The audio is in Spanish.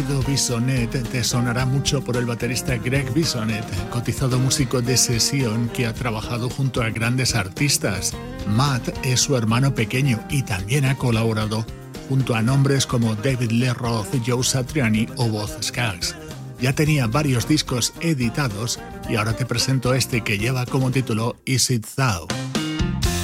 apellido Bisonet te sonará mucho por el baterista Greg Bisonet, cotizado músico de sesión que ha trabajado junto a grandes artistas. Matt es su hermano pequeño y también ha colaborado junto a nombres como David Lee Roth, Joe Satriani o Boz Scaggs. Ya tenía varios discos editados y ahora te presento este que lleva como título Is It Thou.